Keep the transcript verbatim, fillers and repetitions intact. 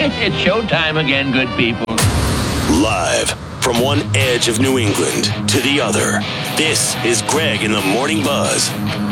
It's showtime again, good people. Live from one edge of New England to the other, this is Greg in the Morning Buzz.